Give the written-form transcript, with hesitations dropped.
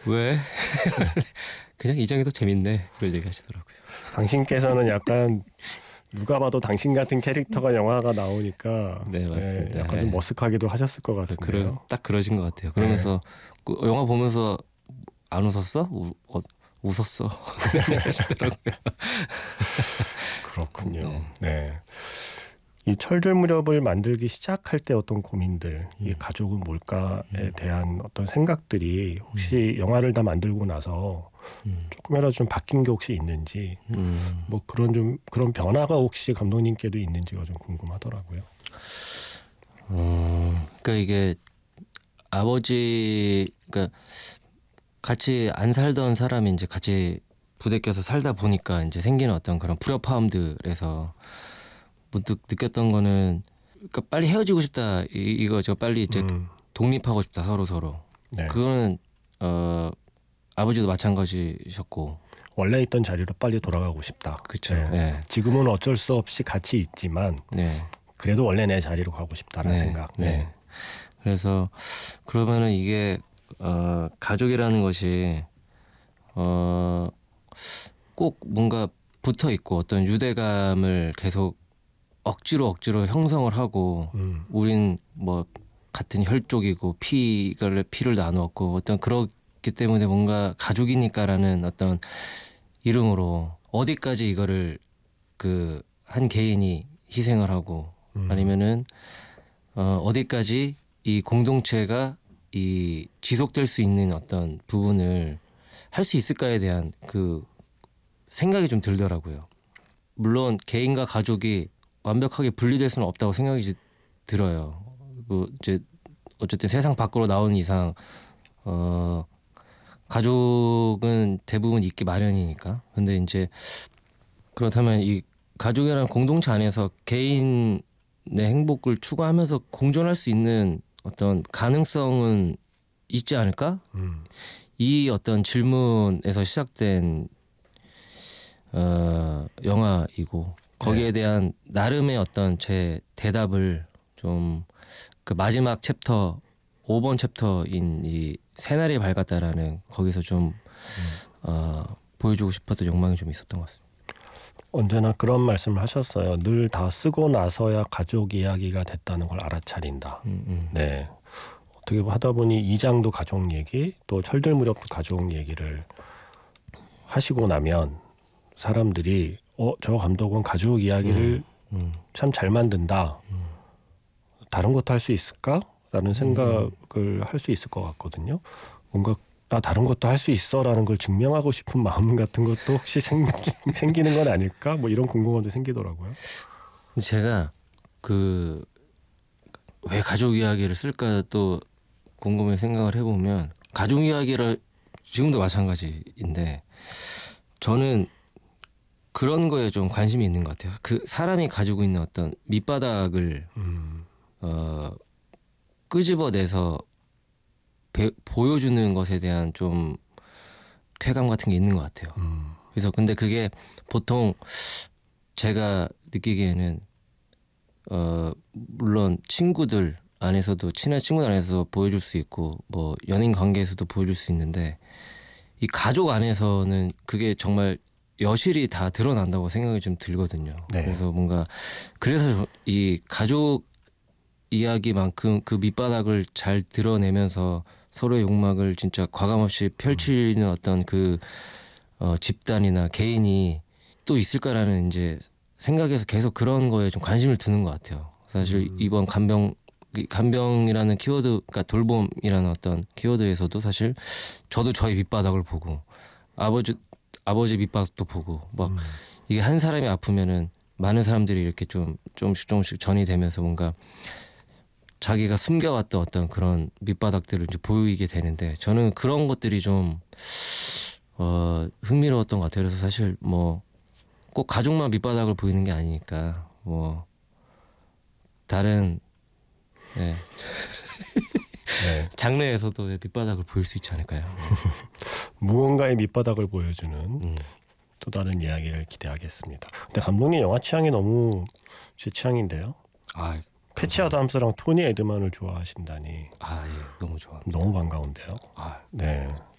왜? 그냥 이정이 더 재밌네. 그런 얘기 하시더라고요. 당신께서는 약간 누가 봐도 당신 같은 캐릭터가 영화가 나오니까 네, 맞습니다. 약간 좀 머쓱하기도 하셨을 것 같은데요. 딱 그러신 것 같아요. 그러면서 그 영화 보면서 안 웃었어? 웃었어. 하시더라고요. 그렇군요. 네. 이 철들 무렵을 만들기 시작할 때 어떤 고민들, 이 가족은 뭘까에 대한 어떤 생각들이 혹시 영화를 다 만들고 나서 조금이라도 좀 바뀐 게 혹시 있는지, 뭐 그런 변화가 혹시 감독님께도 있는지가 좀 궁금하더라고요. 그러니까 이게 그러니까 같이 안 살던 사람이 이제 같이 부대 껴서 살다 보니까 이제 생기는 어떤 그런 불협화음들에서 문득 느꼈던 거는, 그러니까 빨리 헤어지고 싶다 이거죠. 빨리 이제 독립하고 싶다 서로. 네. 그거는 아버지도 마찬가지셨고, 원래 있던 자리로 빨리 돌아가고 싶다. 그렇죠. 네. 네. 지금은 어쩔 수 없이 같이 있지만 네. 그래도 원래 내 자리로 가고 싶다는 생각. 네. 그래서 그러면은 이게 가족이라는 것이 꼭 뭔가 붙어 있고 어떤 유대감을 계속 억지로 형성을 하고, 우린 뭐 같은 혈족이고 피를 나누었고 어떤 그렇기 때문에 뭔가 가족이니까라는 어떤 이름으로 어디까지 이거를 그 한 개인이 희생을 하고 아니면은 어디까지 이 공동체가 이 지속될 수 있는 어떤 부분을 할 수 있을까에 대한 그 생각이 좀 들더라고요. 물론 개인과 가족이 완벽하게 분리될 수는 없다고 생각이 들어요. 뭐 이제 어쨌든 세상 밖으로 나오는 이상 가족은 대부분 있기 마련이니까. 근데 이제 그렇다면 이 가족이라는 공동체 안에서 개인의 행복을 추구하면서 공존할 수 있는 어떤 가능성은 있지 않을까? 이 어떤 질문에서 시작된 영화이고, 거기에 대한 나름의 어떤 제 대답을 좀 그 마지막 챕터 5번 챕터인 이 새날이 밝았다라는 거기서 좀 보여주고 싶었던 욕망이 좀 있었던 것 같습니다. 언제나 그런 말씀을 하셨어요. 늘 다 쓰고 나서야 가족 이야기가 됐다는 걸 알아차린다. 네. 어떻게 하다 보니 2장도 가족 얘기, 또 철들 무렵도 가족 얘기를 하시고 나면 사람들이 저 감독은 가족 이야기를 참 잘 만든다. 다른 것도 할 수 있을까? 라는 생각을 할 수 있을 것 같거든요. 뭔가 다른 것도 할 수 있어라는 걸 증명하고 싶은 마음 같은 것도 혹시 생기는 건 아닐까? 뭐 이런 궁금함도 생기더라고요. 제가 그 왜 가족 이야기를 쓸까 또 곰곰이 생각을 해보면, 가족 이야기를 지금도 마찬가지인데 저는 그런 거에 좀 관심이 있는 것 같아요. 그 사람이 가지고 있는 어떤 밑바닥을 끄집어내서 보여주는 것에 대한 좀 쾌감 같은 게 있는 것 같아요. 그래서 근데 그게 보통 제가 느끼기에는 물론 친구들 안에서도, 친한 친구들 안에서 보여줄 수 있고 뭐 연인 관계에서도 보여줄 수 있는데, 이 가족 안에서는 그게 정말 여실히 다 드러난다고 생각이 좀 들거든요. 네. 그래서 뭔가 그래서 이 가족 이야기만큼 그 밑바닥을 잘 드러내면서 서로의 욕망을 진짜 과감없이 펼치는 어떤 그 집단이나 개인이 또 있을까라는 이제 생각에서 계속 그런 거에 좀 관심을 두는 것 같아요. 사실 이번 간병이라는 키워드, 그러니까 돌봄이라는 어떤 키워드에서도 사실 저도 저의 밑바닥을 보고 아버지 밑바닥도 보고 막 이게 한 사람이 아프면은 많은 사람들이 이렇게 조금씩 전이 되면서 뭔가 자기가 숨겨왔던 어떤 그런 밑바닥들을 이제 보이게 되는데, 저는 그런 것들이 좀 흥미로웠던 것 같아요. 그래서 사실 뭐 꼭 가족만 밑바닥을 보이는 게 아니니까 뭐 다른 네. 장르에서도 밑바닥을 보일 수 있지 않을까요? 무언가의 밑바닥을 보여주는 또 다른 이야기를 기대하겠습니다. 근데 감독님 영화 취향이 너무 제 취향인데요. 패치 아담스랑 토니 에드만을 좋아하신다니. 예, 너무 좋아합니다. 너무 반가운데요. 아, 네.